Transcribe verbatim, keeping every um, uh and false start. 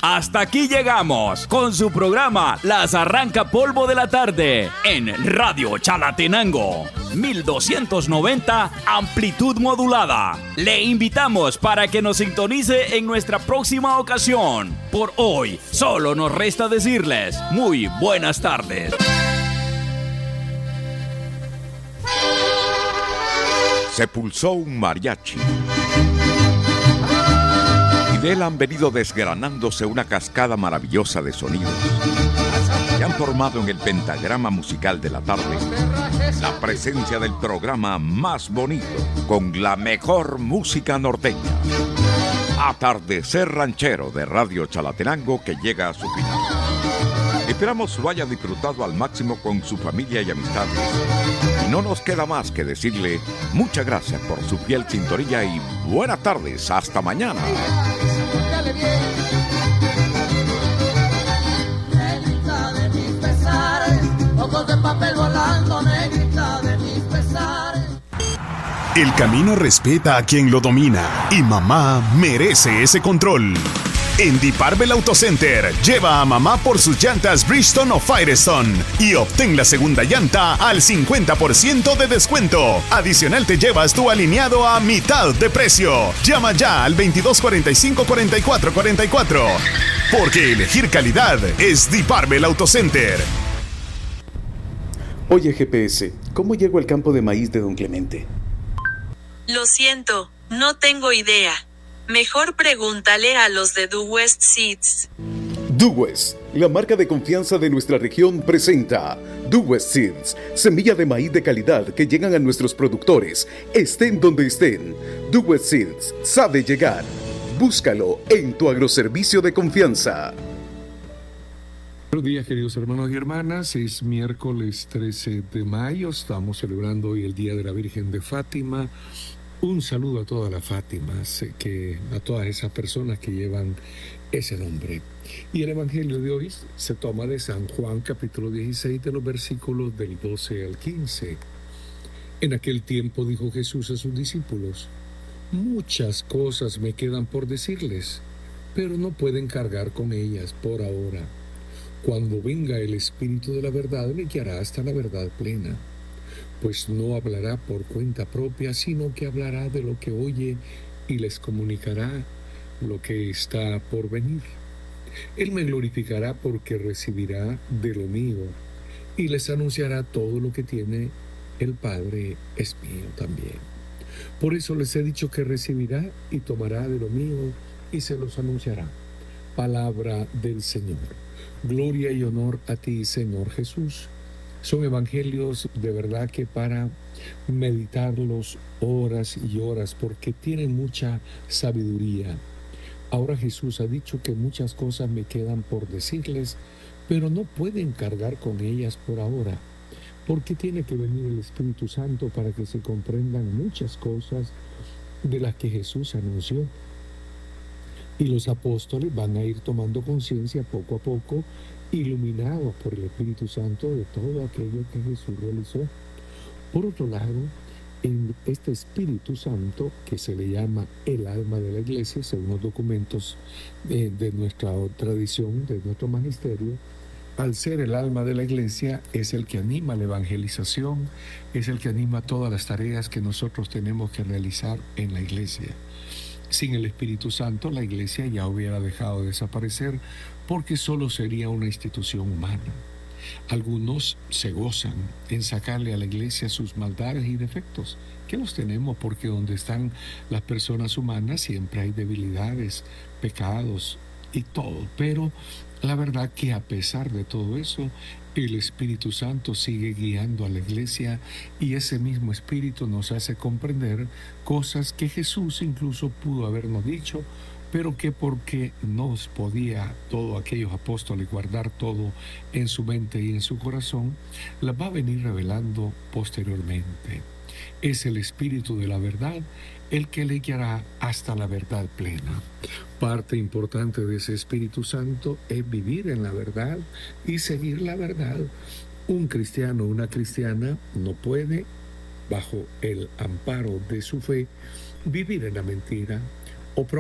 Hasta aquí llegamos con su programa Las Arranca Polvo de la Tarde en Radio Chalatenango mil doscientos noventa amplitud modulada. Le invitamos para que nos sintonice en nuestra próxima ocasión. Por hoy solo nos resta decirles muy buenas tardes. Se pulsó un mariachi y de él han venido desgranándose una cascada maravillosa de sonidos que han formado en el pentagrama musical de la tarde la presencia del programa más bonito con la mejor música norteña. Atardecer Ranchero de Radio Chalatenango, que llega a su final. Esperamos lo haya disfrutado al máximo con su familia y amistades. Y no nos queda más que decirle muchas gracias por su fiel sintonía y buenas tardes. Hasta mañana. Negrita de mis pesares, ojos de papel volando, negrita de mis pesares. El camino respeta a quien lo domina y mamá merece ese control. En Deep Arbel Auto Center, lleva a mamá por sus llantas Bridgestone o Firestone y obtén la segunda llanta al cincuenta por ciento de descuento. Adicional te llevas tu alineado a mitad de precio. Llama ya al veintidós cuarenta y cinco cuarenta y cuatro cuarenta y cuatro. Porque elegir calidad es Deep Arbel Auto Center. Oye G P S, ¿cómo llego al campo de maíz de Don Clemente? Lo siento, no tengo idea. Mejor pregúntale a los de Due West Seeds. Due West, la marca de confianza de nuestra región, presenta Due West Seeds, semilla de maíz de calidad que llegan a nuestros productores, estén donde estén. Due West Seeds sabe llegar. Búscalo en tu agroservicio de confianza. Buenos días, queridos hermanos y hermanas. Es miércoles trece de mayo. Estamos celebrando hoy el Día de la Virgen de Fátima. Un saludo a todas las Fátimas, que, a todas esas personas que llevan ese nombre. Y el Evangelio de hoy se toma de San Juan, capítulo dieciséis, de los versículos del doce al quince. En aquel tiempo dijo Jesús a sus discípulos: muchas cosas me quedan por decirles, pero no pueden cargar con ellas por ahora. Cuando venga el Espíritu de la verdad, me guiará hasta la verdad plena. Pues no hablará por cuenta propia, sino que hablará de lo que oye y les comunicará lo que está por venir. Él me glorificará porque recibirá de lo mío y les anunciará todo lo que tiene el Padre es mío también. Por eso les he dicho que recibirá y tomará de lo mío y se los anunciará. Palabra del Señor. Gloria y honor a ti, Señor Jesús. Son evangelios de verdad que para meditarlos horas y horas, porque tienen mucha sabiduría. Ahora Jesús ha dicho que muchas cosas me quedan por decirles, pero no pueden cargar con ellas por ahora, porque tiene que venir el Espíritu Santo para que se comprendan muchas cosas de las que Jesús anunció. Y los apóstoles van a ir tomando conciencia poco a poco, iluminados por el Espíritu Santo, de todo aquello que Jesús realizó. Por otro lado, en este Espíritu Santo, que se le llama el alma de la iglesia, según los documentos de, de nuestra tradición, de nuestro magisterio, al ser el alma de la iglesia, es el que anima la evangelización, es el que anima todas las tareas que nosotros tenemos que realizar en la iglesia. Sin el Espíritu Santo, la iglesia ya hubiera dejado de desaparecer, porque solo sería una institución humana. Algunos se gozan en sacarle a la iglesia sus maldades y defectos, que los tenemos porque donde están las personas humanas siempre hay debilidades, pecados y todo. Pero la verdad que a pesar de todo eso, el Espíritu Santo sigue guiando a la iglesia y ese mismo Espíritu nos hace comprender cosas que Jesús incluso pudo habernos dicho, pero que porque no podía todos aquellos apóstoles guardar todo en su mente y en su corazón, las va a venir revelando posteriormente. Es el Espíritu de la verdad el que le guiará hasta la verdad plena. Parte importante de ese Espíritu Santo es vivir en la verdad y seguir la verdad. Un cristiano o una cristiana no puede, bajo el amparo de su fe, vivir en la mentira o